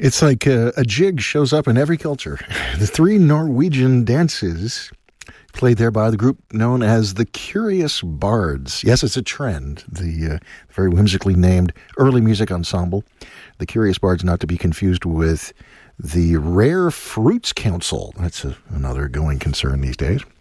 It's like a jig shows up in every culture. The three Norwegian dances played there by the group known as the Curious Bards. Yes, it's a trend. The very whimsically named early music ensemble. The Curious Bards, not to be confused with the Rare Fruits Council. That's another going concern these days.